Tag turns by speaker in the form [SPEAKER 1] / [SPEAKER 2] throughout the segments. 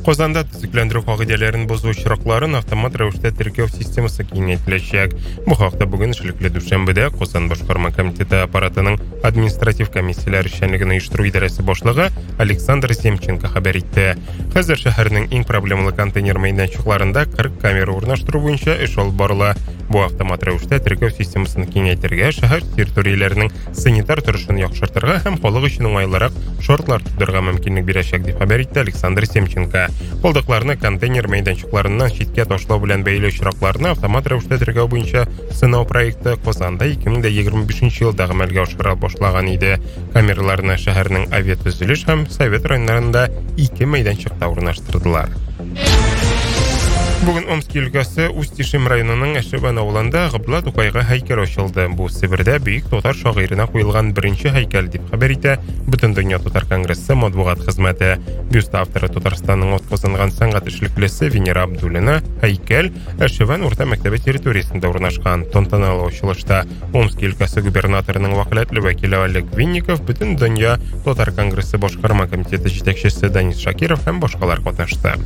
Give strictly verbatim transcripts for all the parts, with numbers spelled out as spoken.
[SPEAKER 1] Qozanda tüzüklendiriu qagidələrin bozuğu şıraqların avtomat rəvişdə tirkev sistemisi kengeytiləcək. Bu haqda bugün Şilikli Düşənbədə Qozan Boşqarma Komiteti aparatının administrativ komissiyalar işçənligini uyuşturucu idarəsi boşluğu Aleksandr Semchenko xəbər etdi. Xəzər şəhərinin eng problemli konteyner meydançıqlarında qırx kamera ornaşdırу boyunca iş olub barıla. Bu avtomat rəvişdə tirkev sistemisini kengeytirgə, şəhər territoriyalarının sanitar turuşunu yaxşırtırğa həm xolıq işini oңайлырақ şortlar tutdırğa mümkünlük birəşək деп xəbər etdi Aleksandr Semchenko. Қолдықларыны контейнер мейданчықларынан шетке ташлау белән бәйле очракларны автомат рәвештә тергәү буенча сынау проекты Qozanda ике мең егерме бишенче елда гамәлгә ашыра башлаган иде. Камераларны шәһәрнең авиатөзелеш һәм Совет районнарында ике мәйданчыкта урнаштырдылар. Бүгін Омский өлкәсе Устишим районының Әшебан авылында Габдулла Тукайга һәйкәл ачылды. Бу Сибирдә бөек татар шагыйренә куелган беренче һәйкәл дип хәбәр итә Бөтен дөнья татар конгрессы матбугат хезмәте. Бюст авторы Татарстанның атказанган сәнгать эшлеклесе Венера Абдуллина һәйкәл Әшебан урта мәктәбе территориясендә урнашкан. Тантаналы ачылышта Омский өлкәсе губернаторының вәкаләтле вәкиле Олег Винников, Бөтен дөнья татар конгрессы башкарма комитеты җитәкчесе Данис Шакиров һәм башкалар катнашты.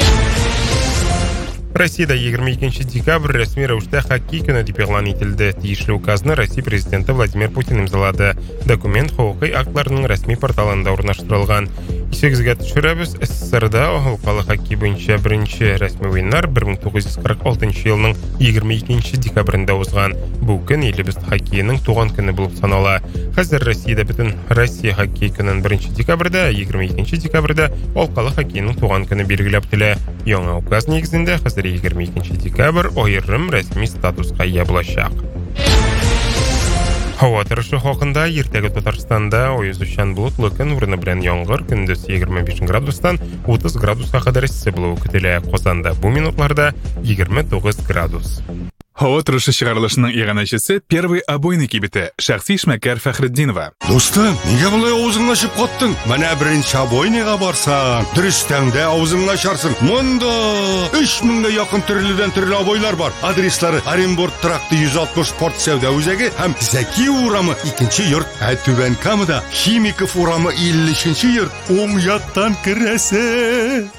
[SPEAKER 1] Россияда егерме икенче декабрь рәсми рәвештә хоккей көне дип игълан ителде. Тиешле указны Россия президенты Владимир Путин имзалады. Документ хоккей актларының рәсми порталында урнаштырылган. Исегезгә төшерәбез, СССРда халыкара хоккей буенча беренче рәсми уеннар бер мең тугыз йөз кырык алтынчы елның егерме икенче декабрендә узган. Бу көн илебез хоккейның туган көне булып санала. Хәзер Россиядә бөтен Россия хоккей көнен беренче декабрьдә, егерме икенче декабрьдә халыкара хоккейның туган көне билгеләп үтелә. Яңа указ нигезендә хәзер егерме икенче декабрь аерым рәсми статуска ия булачак. Һава торышы хакында иртәгә Татарстанда оязучан болытлы көн урыны белән яңгыр, көндез егерме биш градустан утыз градуска кадәр эссе булуы көтелә. Qozanda бу минутларда егерме тугыз градус.
[SPEAKER 2] Һава торышы чыгарылышының иганәчесе первый обойный кибете шәхси эшмәкәр Фәхретдинова.
[SPEAKER 3] Достым, нигә болай авызыңны ачып каттың? Менә беренче обойныйга барсаң, дөрестән дә авызыңны ачарсың. Монда өч меңгә якын төрледән төрле обойлар бар. Адреслары: Оренбург тракты йөз алтмыш спорт сәүдә үзәге һәм Зәки урамы икенче йорт. Ә Түбән Камада Химиков урамы илле өченче йорт. Уң яктан керәсе.